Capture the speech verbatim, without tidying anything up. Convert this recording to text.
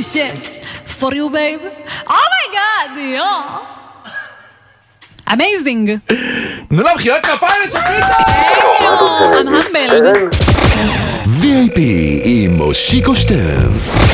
delicious for you, babe. Oh my god, yeah. Amazing. תנו לה מחיאות כפיים לשוקריטו! I'm humbled. וי איי פי עם מושיקו שטרן.